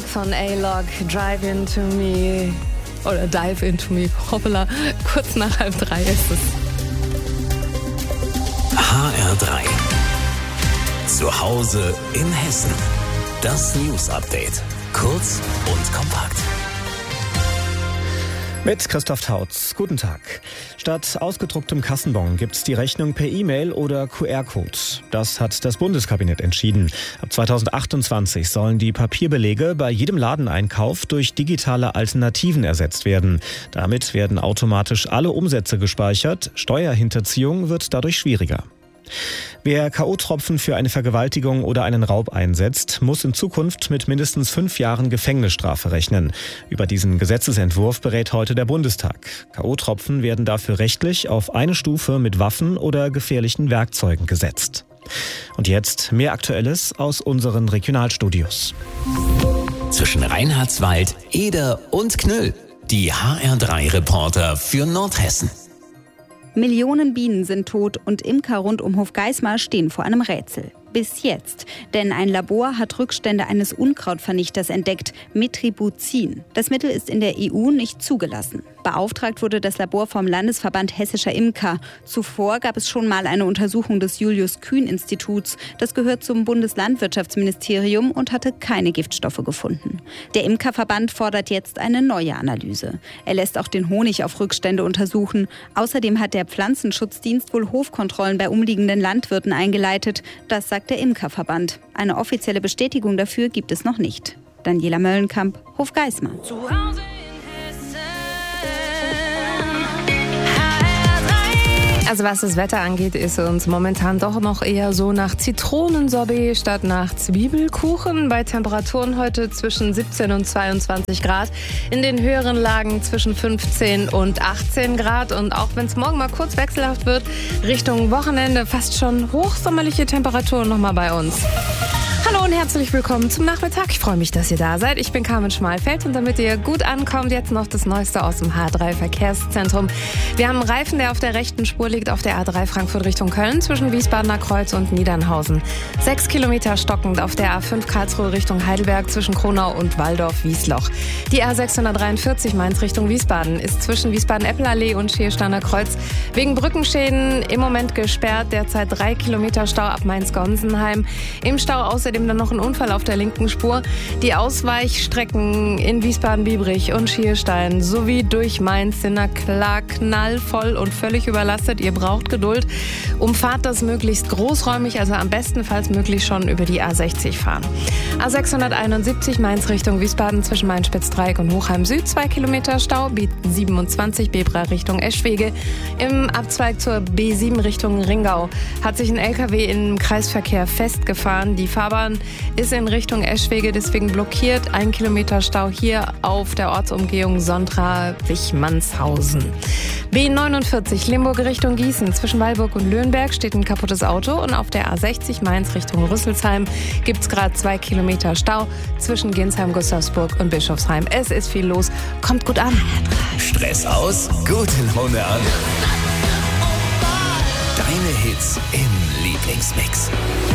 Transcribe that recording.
von A-Log, Dive Into Me, hoppala, kurz nach 2:30 ist es. HR3. Zu Hause in Hessen. Das News-Update. Kurz und kompakt. Mit Christoph Tautz. Guten Tag. Statt ausgedrucktem Kassenbon gibt's die Rechnung per E-Mail oder QR-Code. Das hat das Bundeskabinett entschieden. Ab 2028 sollen die Papierbelege bei jedem Ladeneinkauf durch digitale Alternativen ersetzt werden. Damit werden automatisch alle Umsätze gespeichert. Steuerhinterziehung wird dadurch schwieriger. Wer K.O.-Tropfen für eine Vergewaltigung oder einen Raub einsetzt, muss in Zukunft mit mindestens 5 Jahren Gefängnisstrafe rechnen. Über diesen Gesetzesentwurf berät heute der Bundestag. K.O.-Tropfen werden dafür rechtlich auf eine Stufe mit Waffen oder gefährlichen Werkzeugen gesetzt. Und jetzt mehr Aktuelles aus unseren Regionalstudios. Zwischen Reinhardswald, Eder und Knüll. Die HR3-Reporter für Nordhessen. Millionen Bienen sind tot und Imker rund um Hofgeismar stehen vor einem Rätsel. Bis jetzt. Denn ein Labor hat Rückstände eines Unkrautvernichters entdeckt, Metribuzin. Das Mittel ist in der EU nicht zugelassen. Beauftragt wurde das Labor vom Landesverband Hessischer Imker. Zuvor gab es schon mal eine Untersuchung des Julius-Kühn-Instituts. Das gehört zum Bundeslandwirtschaftsministerium und hatte keine Giftstoffe gefunden. Der Imkerverband fordert jetzt eine neue Analyse. Er lässt auch den Honig auf Rückstände untersuchen. Außerdem hat der Pflanzenschutzdienst wohl Hofkontrollen bei umliegenden Landwirten eingeleitet. Das sagt der Imkerverband. Eine offizielle Bestätigung dafür gibt es noch nicht. Daniela Möllenkamp, Hofgeismar. Also was das Wetter angeht, ist uns momentan doch noch eher so nach Zitronensorbet statt nach Zwiebelkuchen. Bei Temperaturen heute zwischen 17 und 22 Grad. In den höheren Lagen zwischen 15 und 18 Grad. Und auch wenn es morgen mal kurz wechselhaft wird, Richtung Wochenende fast schon hochsommerliche Temperaturen nochmal bei uns. Hallo und herzlich willkommen zum Nachmittag. Ich freue mich, dass ihr da seid. Ich bin Carmen Schmalfeld und damit ihr gut ankommt, jetzt noch das Neueste aus dem H3 Verkehrszentrum. Wir haben einen Reifen, der auf der rechten Spur liegt, auf der A3 Frankfurt Richtung Köln zwischen Wiesbadener Kreuz und Niedernhausen. 6 Kilometer stockend auf der A5 Karlsruhe Richtung Heidelberg zwischen Kronau und Walldorf-Wiesloch. Die A643 Mainz Richtung Wiesbaden ist zwischen Wiesbaden-Eppelallee und Schiersteiner Kreuz wegen Brückenschäden im Moment gesperrt. Derzeit 3 Kilometer Stau ab Mainz-Gonsenheim. Im Stau außerdem dann noch ein Unfall auf der linken Spur. Die Ausweichstrecken in Wiesbaden-Biebrich und Schierstein sowie durch Mainz sind klar knallvoll und völlig überlastet. Ihr braucht Geduld. Umfahrt das möglichst großräumig, also am bestenfalls möglich schon über die A60 fahren. A671 Mainz Richtung Wiesbaden zwischen Main-Spitz-Dreieck und Hochheim Süd 2 Kilometer Stau. B27 Bebra Richtung Eschwege. Im Abzweig zur B7 Richtung Ringau hat sich ein LKW im Kreisverkehr festgefahren. Die Fahrbahn ist in Richtung Eschwege deswegen blockiert. 1 Kilometer Stau hier auf der Ortsumgehung Sondra-Wichmannshausen. B49 Limburg Richtung Gießen. Zwischen Weilburg und Löhnberg steht ein kaputtes Auto. Und auf der A60 Mainz Richtung Rüsselsheim gibt es gerade 2 Kilometer Stau zwischen Ginsheim, Gustavsburg und Bischofsheim. Es ist viel los. Kommt gut an. Stress aus, gute Laune an. Deine Hits im Lieblingsmix.